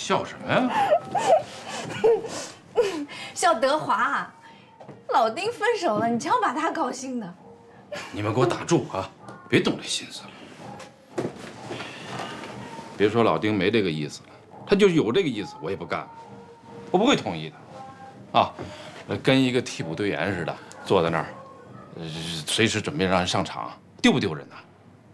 笑什么呀？ 笑德华，老丁分手了，你瞧把他高兴的。 你们给我打住啊！别动这心思了。别说老丁没这个意思了，他就有这个意思，我也不干了，我不会同意的。啊，跟一个替补队员似的，坐在那儿，随时准备让人上场，丢不丢人呐？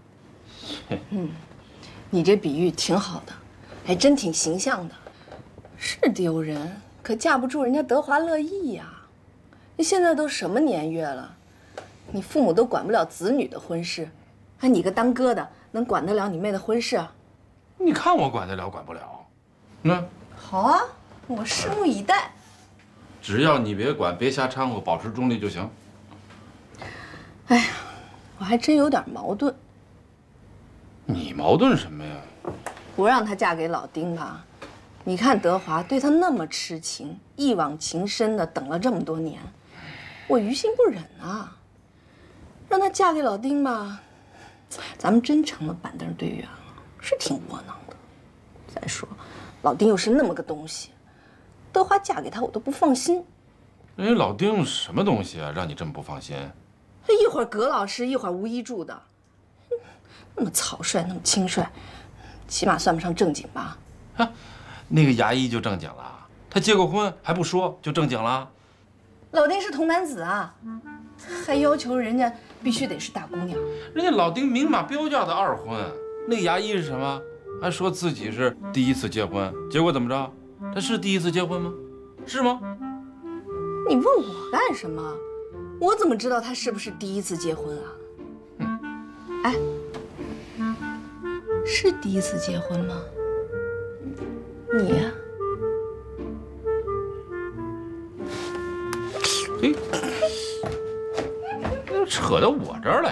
你这比喻挺好的，还真挺形象的。是丢人，可架不住人家德华乐意呀。你现在都什么年月了，你父母都管不了子女的婚事，还你个当哥的能管得了你妹的婚事啊？ 你看我管得了管不了？那好啊，我拭目以待。 只要你别管，别瞎掺和，保持中立就行。 哎呀，我还真有点矛盾。 你矛盾什么呀？ 不让她嫁给老丁吧，你看德华对她那么痴情，一往情深的等了这么多年，我于心不忍啊。让她嫁给老丁吧，咱们真成了板凳队员了，是挺窝囊的。再说，老丁又是那么个东西，德华嫁给他我都不放心。 人家老丁什么东西啊，让你这么不放心？ 一会儿葛老师，一会儿吴一柱的，那么草率，那么轻率，起码算不上正经吧？ 啊，那个牙医就正经了，他结过婚还不说就正经了。 老丁是童男子啊，还要求人家必须得是大姑娘。 人家老丁明码标价的二婚，那个牙医是什么？还说自己是第一次结婚，结果怎么着？他是第一次结婚吗？是吗？ 你问我干什么？我怎么知道他是不是第一次结婚啊？哎，是第一次结婚吗？你呀？ 嘿，扯到我这儿来。